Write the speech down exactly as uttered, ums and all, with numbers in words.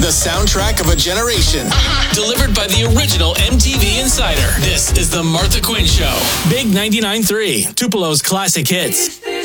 The soundtrack of a generation. Delivered by the original M T V Insider. This is The Martha Quinn Show. Big ninety-nine point three, Tupelo's classic hits.